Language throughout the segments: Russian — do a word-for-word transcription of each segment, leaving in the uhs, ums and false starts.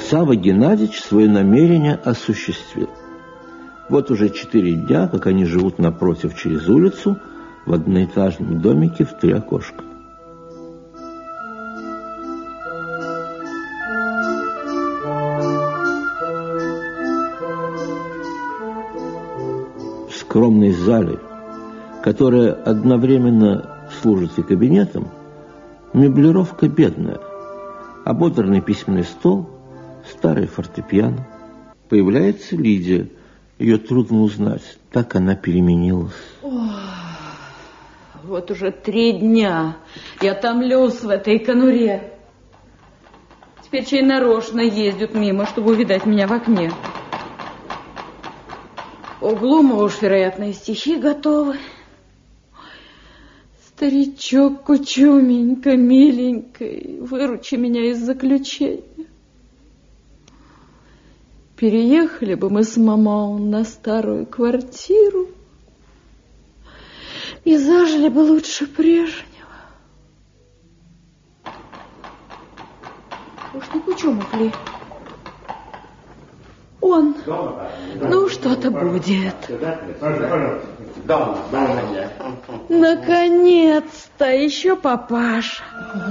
Савва Геннадьевич свое намерение осуществил. Вот уже четыре дня, как они живут напротив через улицу, в одноэтажном домике в три окошка. В скромной зале, которая одновременно служит и кабинетом, меблировка бедная. Ободранный письменный стол, старый фортепиано. Появляется Лидия. Ее трудно узнать. Так она переменилась. Ох, вот уже три дня я томлюсь в этой конуре. Теперь чей нарочно ездят мимо, чтобы увидать меня в окне. В углу мы уж, вероятно, и стихи готовы. Старичок кучуменько, миленький, выручи меня из заключения. Переехали бы мы с мамой на старую квартиру и зажили бы лучше прежнего. Уж не Кучумов ли? Он. Ну, что-то будет. Наконец-то, еще папаша.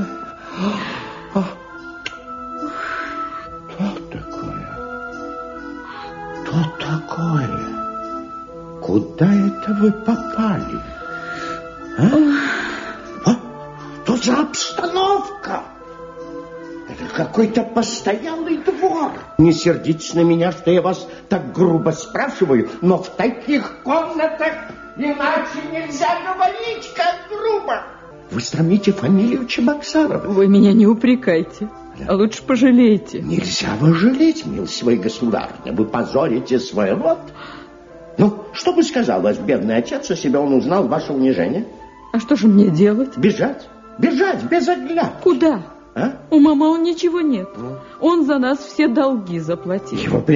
Что такое? Куда это вы попали? А? А? Что за обстановка? Это какой-то постоялый двор. Не сердитесь на меня, что я вас так грубо спрашиваю, но в таких комнатах иначе нельзя говорить, как грубо. Вы срамите фамилию Чебоксарова. Вы меня не упрекайте, а лучше пожалейте. Нельзя вас жалеть, милостивая государыня. Вы позорите свой род. Ну, что бы сказал ваш бедный отец, если бы он узнал ваше унижение? А что же мне делать? Бежать. Бежать без оглядки. Куда? А? У мамы он ничего нет. Он за нас все долги заплатил. Его